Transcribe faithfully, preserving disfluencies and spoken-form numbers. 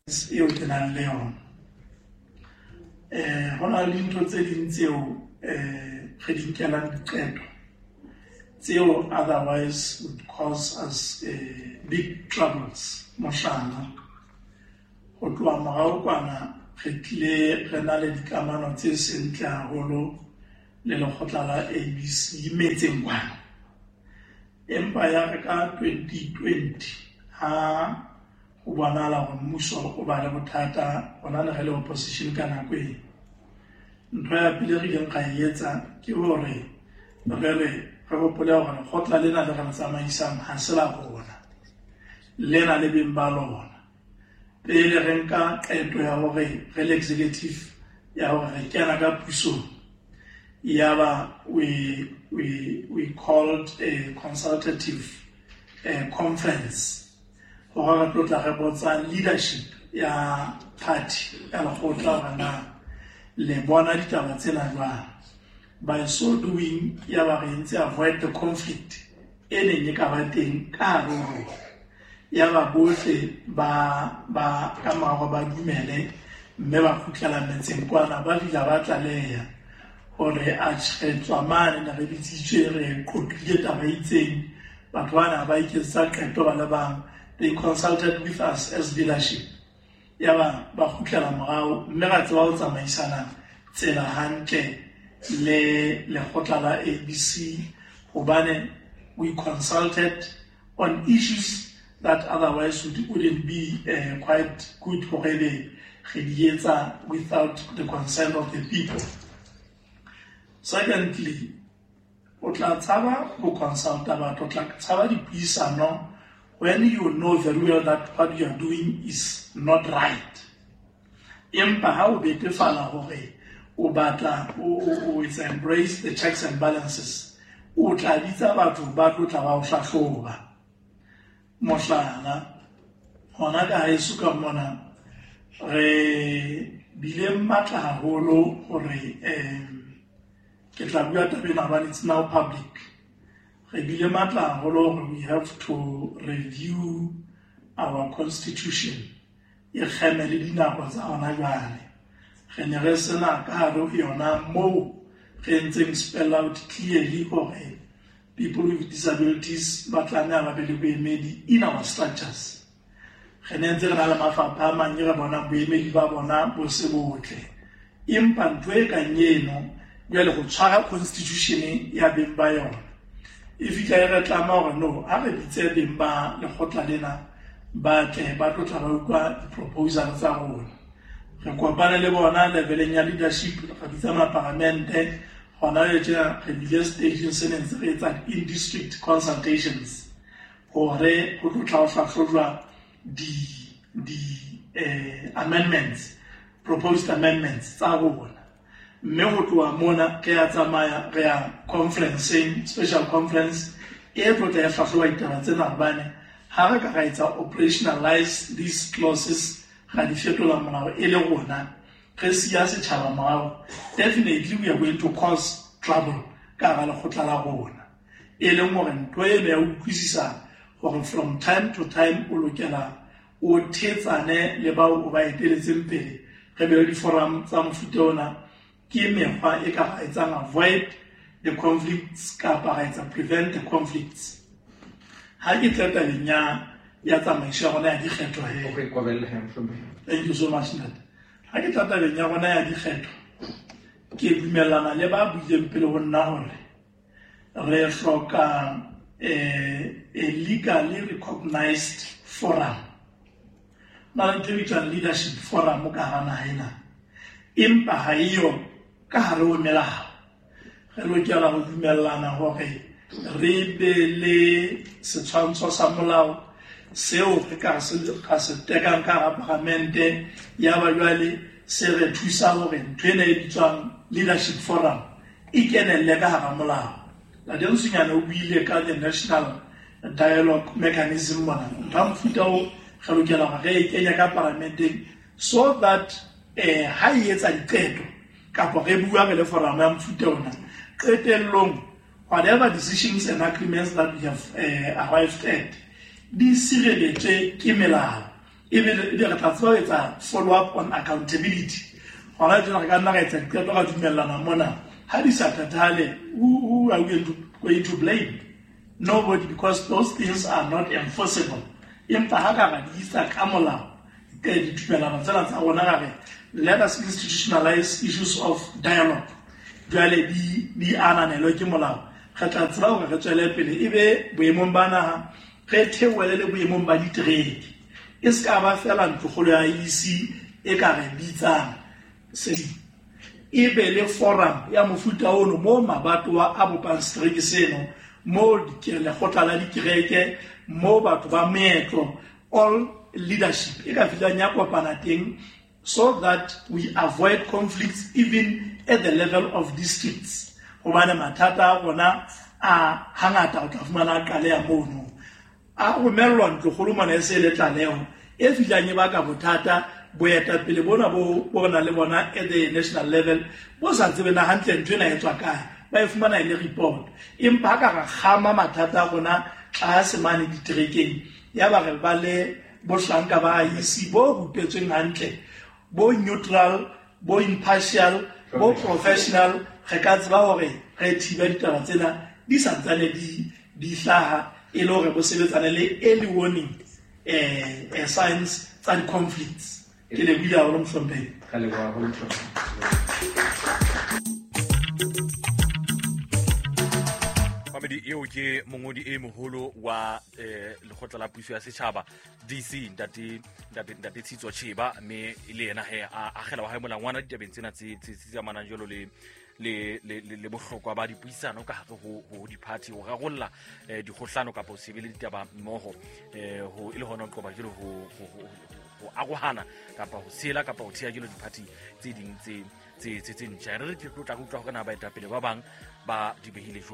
eo ke nang le yona. Eh, ho na le dintho tse ding tseo eh, re di nkelang diqeto tseo otherwise would cause us eh, big troubles. Mohlala, ho tloha morao kwana re tlile re na le dikamano tse sentle haholo le lekgotla la A B C metseng kwana. Empa ya re ka twenty twenty ha ho bonala hore mmuso o ba le bothata hona le re le opposition ka nako e. Ntho ya pele re ileng ra e etsa ke hore re re re hopole hore lekgotla lena le re le tsamaisang ha se la rona, lena le beng ba lona. Pele re nka qeto ya hore re le executive ya hore re kena ka pusong, yaba we we we called a consultative uh, conference hore re tlotla re botsa leadership ya party ya lekgotla hore na le bona ditaba tsena jwang. By so doing, yaba re ntse avoid the conflict e neng e ka ba teng ka hare ho yaba bohle ba ba ka maro ba dumele mme ba kgutlela metseng kwana ba fihla ba tlaleha hore a tshetswa mane na re bitsitswe re qotlile taba itseng. Batho bana ba iketsa qeto ba le bang, they consulted with us as leadership. Yaba ba kgutlela morao mme ra tseba ho tsamaisana tsela hantle le lekgotla la A B C hobane we consulted on issues that otherwise would, wouldn't be uh, quite good for the Khedietsa without the consent of the people. Secondly, o tla tsaba go consult about o tla tsaba dipuisano when you know very well that what you are doing is not right. Empa ha o betefala hore o batla o is embrace the checks and balances, o tla bitsa batho ba tlo tla ba o hlahloba. Mohlala, hona ka heso ka mona re bile matla haholo hore um ke tla bua tabeng hobane it's now public. Re bile matla haholo hore we have to review our constitution e kgeme le dinako tsa hona jwale. Re ne re sena ka hare ho yona moo re ntseng spell out clearly hore people with disabilities ba tlameha ba be le boemedi in our structures. Re ne ntse re na le mafapha a mang re bona boemedi ba bona bo se botle. Empa ntho e kang eno jwale go tshwara constitution ya beng ba yona e fihla e re tlama hore no ha re bitse beng ba lekgotla lena ba tle ba tlo tla ba utlwa di-proposal tsa rona. Re kopane le bona leveleng ya leadership, re bitsa maparamente hona le tjena re bile station se neng se re etsa in-district consultations hore ho tlo tla ho hlahlojwa di di eh, amendments, proposed amendments tsa rona. Mme ho tloha mona re ya tsamaya re ya conferencing, special conference e tlo tla e hlahloba ditaba tsena hobane ha re ka ra etsa operationalize these clauses ga di fetola molao e le rona re siya setjhaba morao, definitely we are going to cause trouble ka hara lekgotla la rona. E leng hore ntho eno ya utlwisisa hore from time to time o lokela o thetsane le bao o ba eteletseng pele re be le di-forum tsa mofuta ona ke mekgwa e ka ra etsang avoid the conflicts kapa ra etsa prevent the conflicts. Ha ke tla tabeng ya ya tsamaiso ya rona ya dikgetho he. Thank you so much, Nat. Ha ke tla tabeng ya rona ya dikgetho, ke dumellana le ba buileng pele ho nna hore re hloka a legally recognized forum. Na le leadership forum ka hana haina. Empa ha iyo ka hare ho melao. Re lokela ho dumellana hore re be le setshwantsho sa molao seo re ka se ka se tekang ka hara parlamente ya ba jwale se re thusa hore ntwena e bitswang leadership forum e kenelle ka hara molao. La densinyana o buile ka the national dialogue mechanism mona ntwa mfuta o re lokela hore re e kenya ka parlamenteng so that eh ha e etsa diqeto kapa re bua re le forum ya mfuta ona qetellong whatever decisions and agreements that we have uh, arrived at, di sireletse ke melao even the retla follow up on accountability. Hona jona ka nna ga etsa ke tlo ga dumellana mona ha di sa thatale who are we going to blame? Nobody, because those things are not enforceable. Impa ha ka ga di isa ka molao ke di dumellana tsena tsa rona ga re let us institutionalize issues of dialogue. Jwale di di ananelwa ke molao ga tla tsela gore re tswele pele ebe boemong ba naga re theoele le boemong ba ditrade e se ka ba fela ntlogolo ya E C e ka re bitsang se ebe le forum ya mofuta ono mo mabatoa a bopang strike seno mo le gotla la dikereke mo batho ba meetlo all leadership e ka filanya kopana teng so that we avoid conflicts even at the level of districts. Hobane matata bona a hangata o tla fumana qale ya mono a romelwa ntlogolo mona e se le tlaleo e filanye ba ka bothata boeta pele bona bo bona le bona at the national level bo sa tsebe na hantle ntwe na etswa kae ba e fumana ile report empa ka ga khama mathata bona a se mane ditrekeng ya ba re ba le bo hlanka ba I C bo rupetsweng hantle bo neutral bo impartial bo professional re ka tseba hore re thiba ditaba tsena di santsane di di hlaha e le hore bo sebetsana le early warning eh eh signs tsa conflicts ke le bua ho mhlompe ka le wa ho Mamedi eo ke mongodi e moholo wa eh lekgotla la puso ya setjhaba D C ntate ntate ntate Tshitso Cheba me le yena he a agela wa hae molangwana ditabeng tsena tse tse manang jolo le le le le bohlokwa ba dipuisano ka hare ho ho di-party ho rarolla di kgohlano ka possible ditaba mmoho eh ho ile hona qoba jolo ho ho agohana kapa ho sela kapa ho thea jolo di-party tse ding tse tse tse ntjha re re tlo tla go utlwa go kana ba etapele ba bang ba di behile